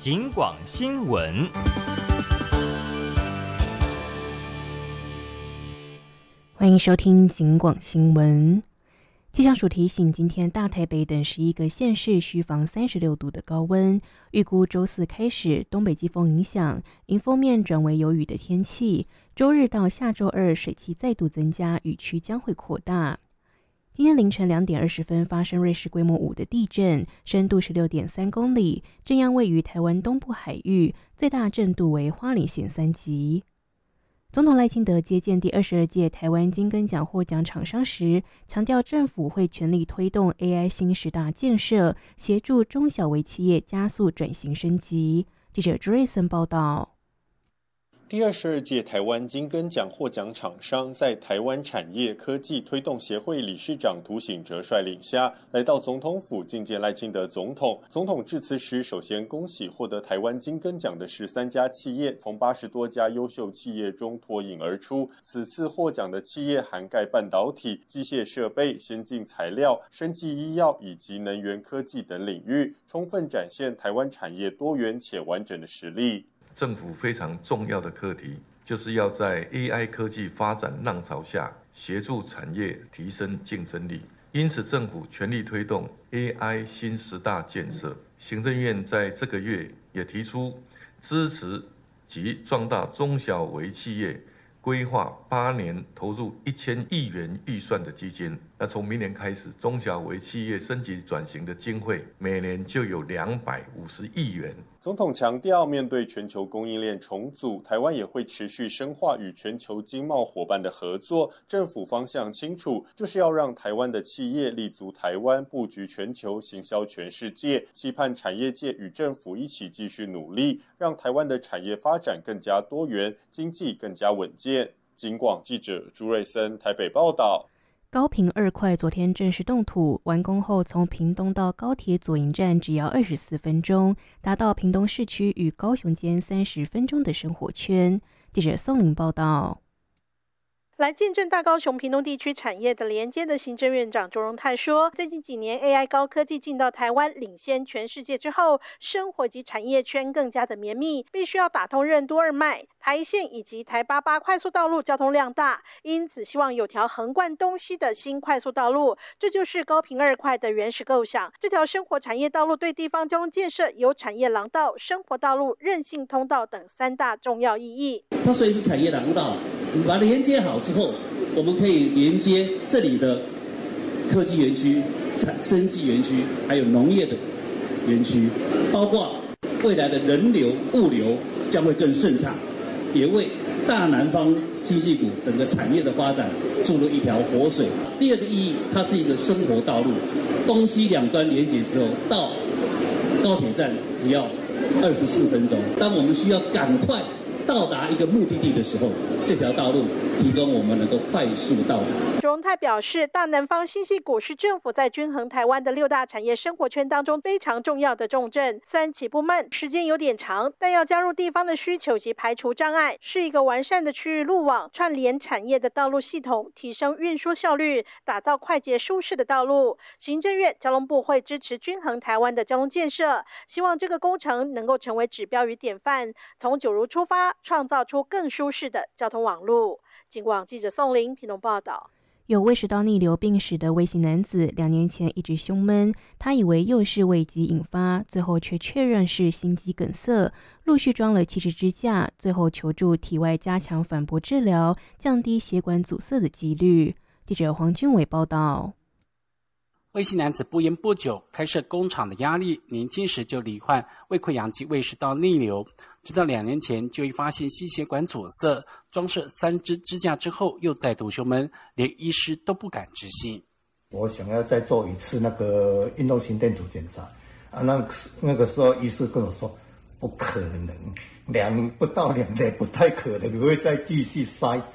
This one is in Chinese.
警广新闻。 欢迎收听警广新闻。气象署提醒，今天大台北等11个县市需防36度的高温，预估周四开始东北季风影响，迎风面转为有雨的天气，周日到下周二水汽再度增加，雨区将会扩大。今天凌晨2点20分发生瑞士规模5的地震，深度16.3公里，震央位于台湾东部海域，最大震度为花莲县3级。总统赖清德接见第22届台湾金根奖获奖厂商时，强调政府会全力推动 AI 新10大建设，协助中小微企业加速转型升级。记者朱瑞森报道。 第22届台湾金根奖获奖厂商在台湾产业科技推动协会理事长涂醒哲率领下，来到总统府觐见赖清德总统。总统致辞时，首先恭喜获得台湾金根奖的13家企业，从80多家优秀企业中脱颖而出。此次获奖的企业涵盖半导体、机械设备、先进材料、生技医药以及能源科技等领域，充分展现台湾产业多元且完整的实力。 政府非常重要的课题，就是要在 AI 科技发展浪潮下，协助产业提升竞争力。因此，政府全力推动 AI 新10大建设。行政院在这个月也提出支持及壮大中小微企业，规划8年投入1000亿元预算的基金。那从明年开始，中小微企业升级转型的经费每年就有250亿元。 总统强调，面对全球供应链重组，台湾也会持续深化与全球经贸伙伴的合作。政府方向清楚，就是要让台湾的企业立足台湾，布局全球，行销全世界。期盼产业界与政府一起继续努力，让台湾的产业发展更加多元，经济更加稳健。警广记者朱瑞森台北报道。 高屏2块昨天正式动土，完工后从屏东到高铁左营站只要24分钟，达到屏东市区与高雄间30分钟的生活圈。记者宋玲报道。 来见证大高雄屏东地区产业的连接的行政院长卓荣泰说，最近几年 AI 高科技进到台湾，领先全世界之后，生活及产业圈更加的绵密，必须要打通任督二脉，台线以及台88快速道路交通量大，因此希望有条横贯东西的新快速道路，这就是高屏2块的原始构想。这条生活产业道路对地方交通建设有产业廊道、生活道路、韧性通道等3大重要意义。 它虽然是产业廊道，把它连接好之后，我们可以连接这里的科技园区、生技园区，还有农业的园区，包括未来的人流、物流将会更顺畅，也为大南方新矽谷整个产业的发展注入一条活水。第二个意义，它是一个生活道路，东西两端连接之后，到高铁站只要24分钟。当我们需要赶快到达一个目的地的时候，这条道路提供我们能够快速到达。 卓荣泰表示，大南方新矽谷是政府在均衡台湾的6大产业生活圈当中非常重要的重镇。虽然起步慢，时间有点长，但要加入地方的需求及排除障碍，是一个完善的区域路网，串联产业的道路系统，提升运输效率，打造快捷舒适的道路。行政院交通部会支持均衡台湾的交通建设，希望这个工程能够成为指标与典范，从九如出发，创造出更舒适的交通网路。警广记者宋玲屏东报道。 有胃食道逆流病史的魏姓男子，2年前一直胸闷，他以为又是胃疾引发，最后却确认是心肌梗塞，陆续装了气室支架，最后求助体外加强反搏治疗，降低血管阻塞的几率。记者黄俊伟报道。 魏姓男子不烟不酒，开设工厂的压力，年轻时就罹患胃溃疡及胃食道逆流，直到2年前就发现心血管阻塞，装设3支支架之后，又再度胸闷，连医师都不敢置信。 我想要再做一次那个运动心电图检查啊，那个时候医师跟我说不可能，不到2年不太可能会再继续塞。